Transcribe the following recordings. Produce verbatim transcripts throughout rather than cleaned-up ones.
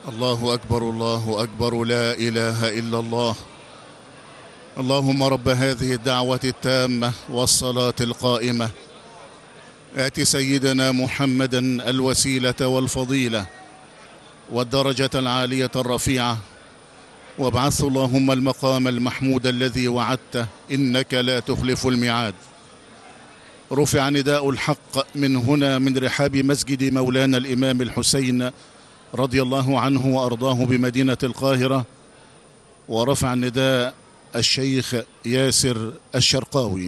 الله أكبر الله أكبر، لا إله إلا الله. اللهم رب هذه الدعوة التامة والصلاة القائمة، آت سيدنا محمدا الوسيلة والفضيلة والدرجة العالية الرفيعة، وابعثه اللهم المقام المحمود الذي وعدته، إنك لا تخلف الميعاد. رفع نداء الحق من هنا من رحاب مسجد مولانا الإمام الحسين رضي الله عنه وأرضاه بمدينة القاهرة، ورفع النداء الشيخ ياسر الشرقاوي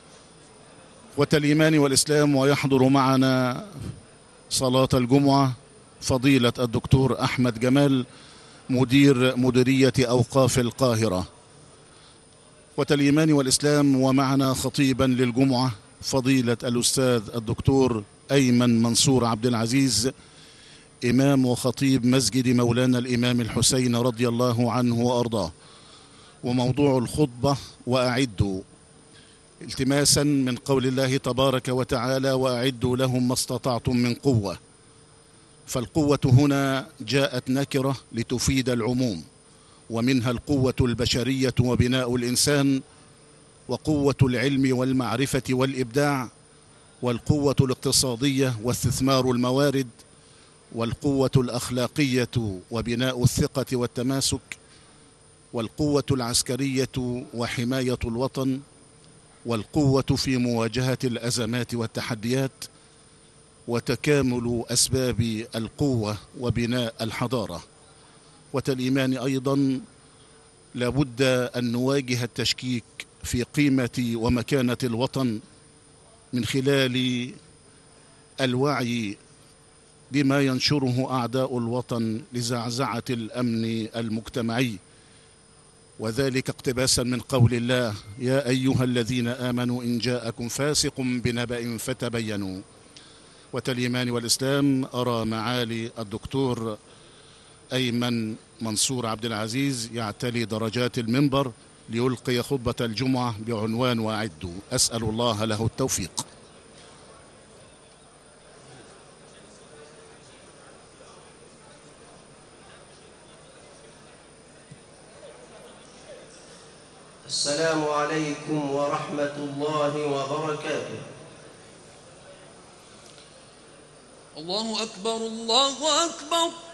والإيمان والإسلام. ويحضر معنا صلاة الجمعة فضيلة الدكتور أحمد جمال مدير مديرية أوقاف القاهرة والإيمان والإسلام، ومعنا خطيبا للجمعة فضيلة الأستاذ الدكتور أيمن منصور عبد العزيز، إمام وخطيب مسجد مولانا الإمام الحسين رضي الله عنه وأرضاه. وموضوع الخطبة وأعدوا، التماسا من قول الله تبارك وتعالى: وأعدوا لهم ما استطعتم من قوة. فالقوة هنا جاءت نكرة لتفيد العموم، ومنها القوة البشرية وبناء الإنسان، وقوة العلم والمعرفة والإبداع، والقوة الاقتصادية واستثمار الموارد، والقوة الأخلاقية وبناء الثقة والتماسك، والقوة العسكرية وحماية الوطن، والقوة في مواجهة الأزمات والتحديات، وتكامل أسباب القوة وبناء الحضارة. والإيمان أيضا لابد أن نواجه التشكيك في قيمة ومكانة الوطن من خلال الوعي بما ينشره أعداء الوطن لزعزعة الأمن المجتمعي، وذلك اقتباسا من قول الله: يا أيها الذين آمنوا إن جاءكم فاسق بنبأ فتبينوا. والإيمان والإسلام، أرى معالي الدكتور أيمن منصور عبد العزيز يعتلي درجات المنبر ليلقي خطبة الجمعة بعنوان وأعدوا. أسأل الله له التوفيق. السلام عليكم ورحمة الله وبركاته. الله أكبر الله أكبر.